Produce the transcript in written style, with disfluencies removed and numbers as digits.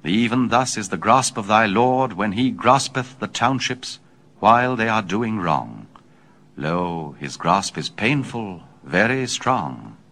Even thus is the grasp of thy Lord, when he graspeth the townships while they are doing wrong. Lo, his grasp is painful, very strong.